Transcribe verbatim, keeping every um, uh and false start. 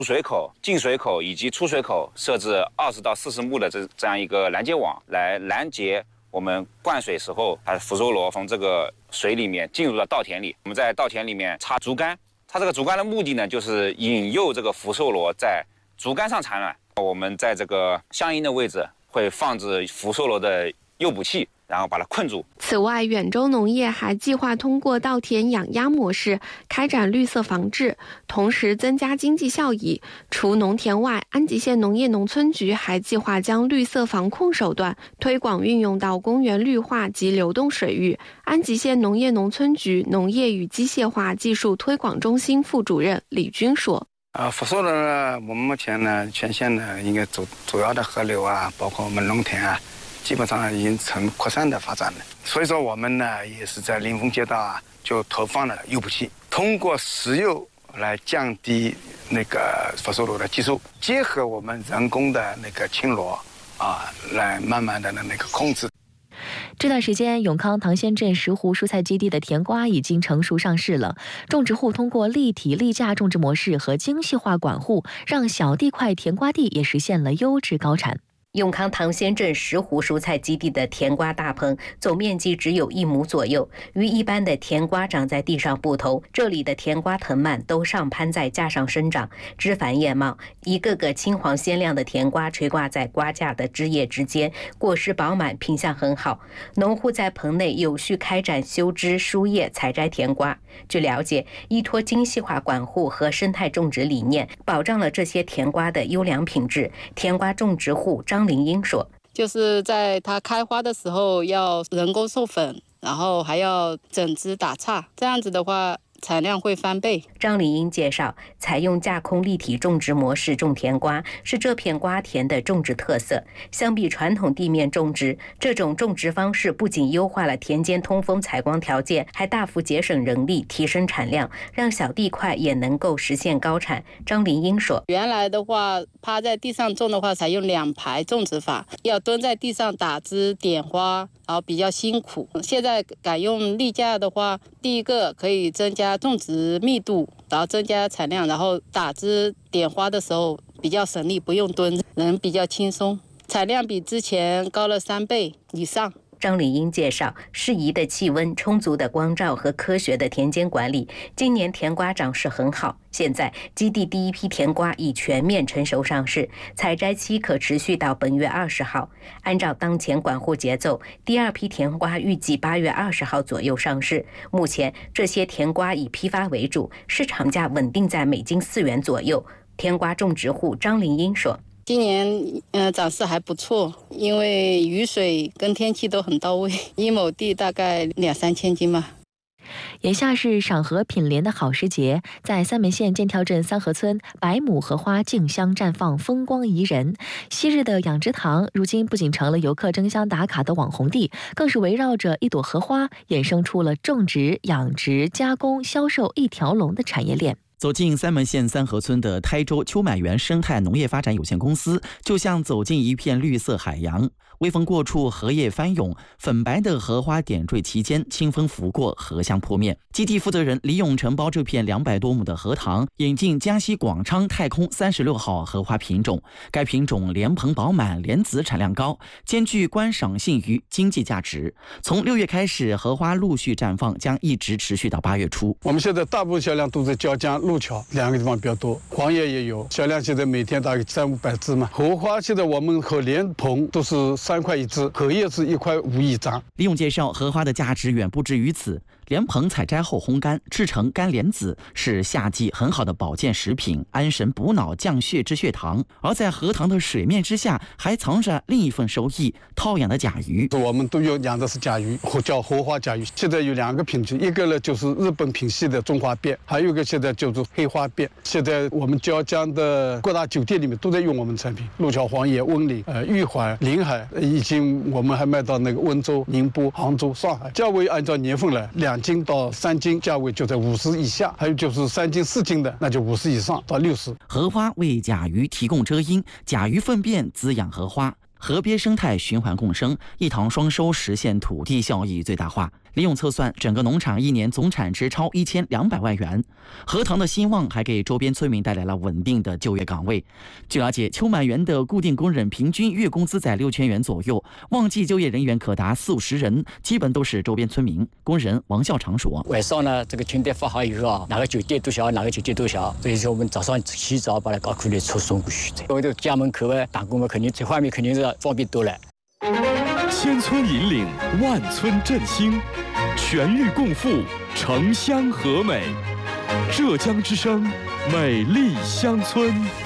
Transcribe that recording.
入水口、进水口以及出水口设置二十到四十目的这这样一个拦截网，来拦截我们灌水时候，它福寿螺从这个水里面进入到稻田里。我们在稻田里面插竹竿，它这个竹竿的目的呢，就是引诱这个福寿螺在竹竿上产卵。我们在这个相应的位置会放置福寿螺的诱捕器，然后把它困住。 此外，远州农业还计划通过稻田养鸭模式开展绿色防治，同时增加经济效益。除农田外，安吉县农业农村局还计划将绿色防控手段推广运用到公园绿化及流动水域。安吉县农业农村局农业与机械化技术推广中心副主任李军说：“ 啊，福寿螺呢，我们目前呢，全县呢，应该主主要的河流啊，包括我们农田啊。”基本上已经呈扩散的发展了，所以说我们呢也是在临汾街道啊就投放了诱捕器，通过食诱来降低那个福寿螺的基数，结合我们人工的那个沁螺啊，来慢慢的那个控制。 这段时间，永康唐仙镇石湖蔬菜基地的甜瓜已经成熟上市了。种植户通过立体立架种植模式和精细化管护，让小地块甜瓜地也实现了优质高产。 永康唐仙镇石湖蔬菜基地的甜瓜大棚总面积只有一亩左右，与一般的甜瓜长在地上不同，这里的甜瓜藤蔓都上攀在架上生长，枝繁叶茂，一个个青黄鲜亮的甜瓜垂挂在瓜架的枝叶之间，果实饱满，品相很好。农户在棚内有序开展修枝疏叶采摘甜瓜。据了解，依托精细化管护和生态种植理念，保障了这些甜瓜的优良品质。甜瓜种植户张林英说：“ 就是在它开花的时候要人工授粉，然后还要整枝打杈，这样子的话产量会翻倍。” 张丽英介绍，采用架空立体种植模式种甜瓜是这片瓜田的种植特色。相比传统地面种植，这种种植方式不仅优化了田间通风采光条件，还大幅节省人力，提升产量，让小地块也能够实现高产。张丽英说：“ 原来的话，趴在地上种的话，采用两排种植法，要蹲在地上打枝点花，然后比较辛苦。现在改用立架的话，第一个可以增加种植密度，然后增加产量，然后打枝点花的时候比较省力，不用蹲，人比较轻松，产量比之前高了三倍以上。” 张丽英介绍，适宜的气温、充足的光照和科学的田间管理，今年甜瓜长势很好。现在基地第一批甜瓜已全面成熟上市，采摘期可持续到本月二十号。按照当前管护节奏，第二批甜瓜预计八月二十号左右上市。目前这些甜瓜以批发为主，市场价稳定在每斤四元左右。甜瓜种植户张林英说：“ 今年呃长势还不错，因为雨水跟天气都很到位，一亩地大概两三千斤吧。” 眼下是赏荷品莲的好时节，在三门县剑跳镇三河村，百亩荷花竞相绽放，风光宜人。昔日的养殖塘，如今不仅成了游客争相打卡的网红地，更是围绕着一朵荷花，衍生出了种植、养殖、加工、销售一条龙的产业链。 走进三门县三河村的台州秋满园生态农业发展有限公司，就像走进一片绿色海洋。微风过处，荷叶翻涌，粉白的荷花点缀其间，清风拂过，荷香扑面。基地负责人李永承包这片两百多亩的荷塘，引进江西广昌太空三十六号荷花品种。该品种莲蓬饱满，莲子产量高，兼具观赏性与经济价值。从六月开始，荷花陆续绽放，将一直持续到八月初。 我们现在大部分销量都在椒江、路桥两个地方比较多，黄叶也有，销量现在每天大概三五百只嘛。荷花现在我们和莲蓬都是三块一只，荷叶是一块五一张。 李勇介绍，荷花的价值远不止于此。莲蓬采摘后烘干，制成干莲子，是夏季很好的保健食品，安神补脑、降血脂血糖。而在荷塘的水面之下，还藏着另一份收益——套养的甲鱼。 我们都有养的是甲鱼，叫荷花甲鱼。现在有两个品种，一个呢就是日本品系的中华变，还有一个现在叫做黑花变。现在我们椒江的各大酒店里面都在用我们产品，路桥黄叶、温岭、呃玉环、临海，已经我们还卖到那个温州、宁波、杭州、上海。价位按照年份来，两斤到三斤价位就在五十以下，还有就是三斤四斤的，那就五十以上到六十。 荷花为甲鱼提供遮阴，甲鱼粪便滋养荷花。河边生态循环共生，一塘双收，实现土地效益最大化。 李勇测算，整个农场一年总产值超一千两百万元。荷塘的兴旺还给周边村民带来了稳定的就业岗位。据了解，秋满园的固定工人平均月工资在六千元左右，旺季就业人员可达四五十人，基本都是周边村民。工人王孝常说：“ 晚上呢，这个停电发好以后啊，哪个酒店都晓，哪个酒店都晓，所以说我们早上起早把那高苦力车送过去。因为这个家门口啊，打工嘛，肯定这方面肯定是方便多了。” 千村引领，万村振兴，全域共富，城乡和美。浙江之声，美丽乡村。